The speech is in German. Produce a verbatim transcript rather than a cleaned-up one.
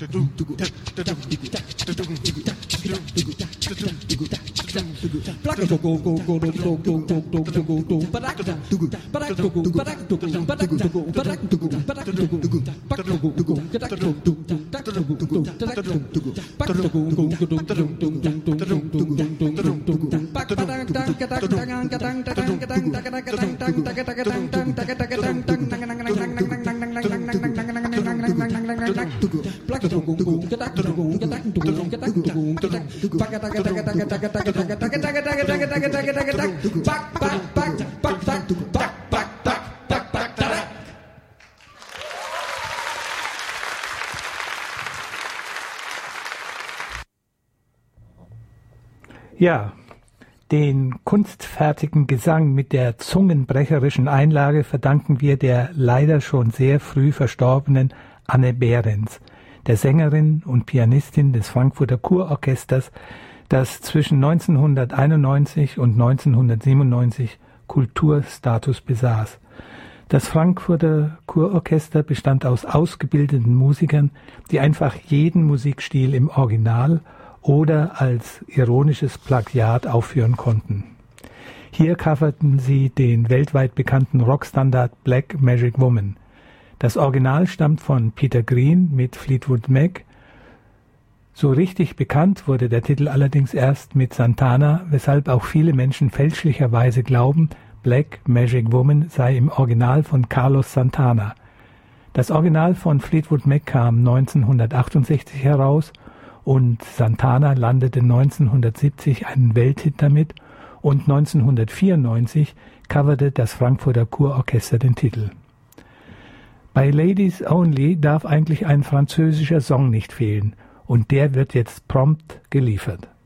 Ja, den kunstfertigen Gesang mit der zungenbrecherischen Einlage verdanken wir der leider schon sehr früh verstorbenen Anne Behrens, der Sängerin und Pianistin des Frankfurter Kurorchesters, das zwischen neunzehnhunderteinundneunzig und neunzehnhundertsiebenundneunzig Kulturstatus besaß. Das Frankfurter Kurorchester bestand aus ausgebildeten Musikern, die einfach jeden Musikstil im Original oder als ironisches Plagiat aufführen konnten. Hier coverten sie den weltweit bekannten Rockstandard Black Magic Woman. Das Original stammt von Peter Green mit Fleetwood Mac. So richtig bekannt wurde der Titel allerdings erst mit Santana, weshalb auch viele Menschen fälschlicherweise glauben, Black Magic Woman sei im Original von Carlos Santana. Das Original von Fleetwood Mac kam neunzehnhundertachtundsechzig heraus und Santana landete neunzehnhundertsiebzig einen Welthit damit und neunzehnhundertvierundneunzig coverte das Frankfurter Kurorchester den Titel. Bei Ladies Only darf eigentlich ein französischer Song nicht fehlen und der wird jetzt prompt geliefert.